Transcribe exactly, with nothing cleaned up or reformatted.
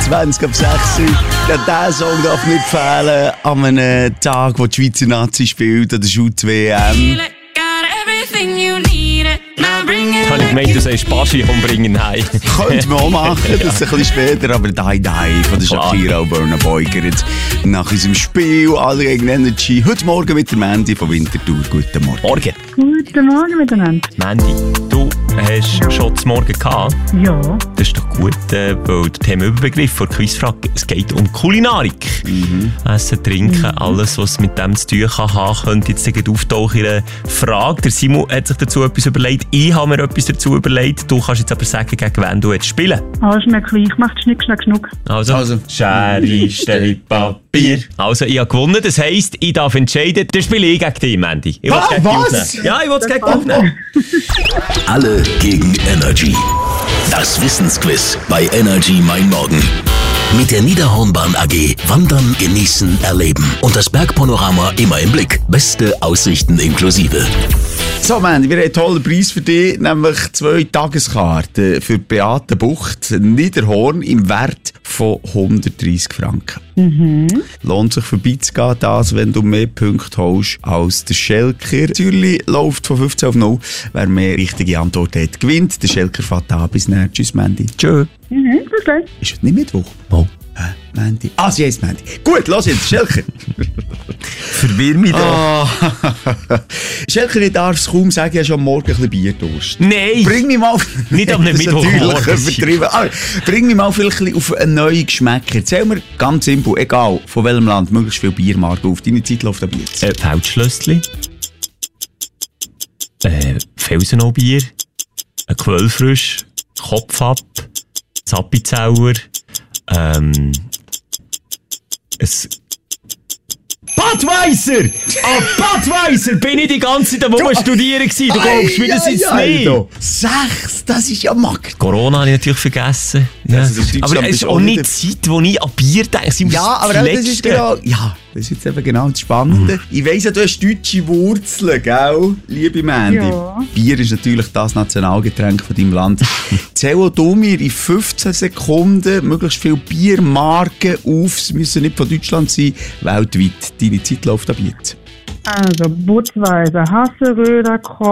zwanzig ab sechs Uhr. Ja, dieser Song darf nicht fehlen an einem Tag, wo die Schweizer Nazi spielt, an der Schutz-W M. Habe ich gemeint, du sagst Baschi umbringen heim. Könnte man auch machen, das ist ein bisschen später, aber Die Die von der Shakira und Burna Boy geht nach unserem Spiel Alle gegen Energy. Heute Morgen mit der Mandy von Winterthur. Guten Morgen. Morgen. Guten Morgen miteinander. Mandy, du hast schon zum Morgen gehabt. Ja. Das ist doch gut, äh, weil der Themenüberbegriff vor Quizfrage, es geht um Kulinarik. Mhm. Essen, Trinken, mhm. alles, was mit dem zu tun kann haben, könnte jetzt gleich auftauchen in einer Frage. Der Simon hat sich dazu etwas überlegt, ich habe mir etwas dazu überlegt. Du kannst jetzt aber sagen, gegen wen du jetzt spielen. Alles schnell gleich, macht Schnick, Schnack, Schnuck. Also, also. Schere, Stelle, Papier. Also, ich habe gewonnen, das heisst, ich darf entscheiden, dann spiele ich gegen dich, Mandy. Ich ah, was? Ja, ich will es gegen dich aufnehmen. Alle gegen Energy. Das Wissensquiz bei Energy Mein Morgen. Mit der Niederhornbahn A G wandern, genießen, erleben. Und das Bergpanorama immer im Blick. Beste Aussichten inklusive. So, Mandy, wir haben einen tollen Preis für dich, nämlich zwei Tageskarten für Beate Bucht, Niederhorn, im Wert von hundertdreissig Franken. Mhm. Lohnt sich vorbeizugehen, das, wenn du mehr Punkte holst als der Schelker. Zürich läuft von fünfzehn auf null. Wer mehr richtige Antwort hat, gewinnt. Der Schelker fährt an. Bis näher. Tschüss, Mandy. Tschö. Mhm, bis gleich. Ist heute nicht Mittwoch? Wo? Hä? Mandy. Ah, sie heisst Mandy. Gut, los jetzt, Schelker. Verwirr mich doch. Oh. Schelker, ich darf es kaum sagen, ich habe schon am Morgen ein bisschen Bierdurst. Nein! Bring mich mal auf... Nicht am Mittwochmorgen. Ah, bring mich mal vielleicht auf einen neuen Geschmack. Erzähl mir ganz simpel, egal von welchem Land, möglichst viel Biermarken auf deine Zeit läuft ab jetzt. Äh, Feldschlössli. Äh, Felsenau-Bier. Ein Quellfrisch. Kopf ab. Zappizauer. Ähm... Es... Budweiser! Ah, Budweiser! Bin ich die ganze Zeit wo studieren gewesen? Du glaubst mir das jetzt nicht? Sechs, das ist ja Markt. Corona habe ich natürlich vergessen. Ja. Also, aber es ist auch nicht die Zeit, wo ich an Bier denke. Ja, aber das ist genau... Ja, das ist jetzt eben genau das Spannende. Mhm. Ich weiss ja, du hast deutsche Wurzeln, gell, liebe Mandy? Ja. Bier ist natürlich das Nationalgetränk von deinem Land. Zähl auch du mir in fünfzehn Sekunden möglichst viele Biermarken auf. Es müssen nicht von Deutschland sein, weltweit. Deine Zeit läuft ab jetzt. Also, Budweiser, Hasseröder,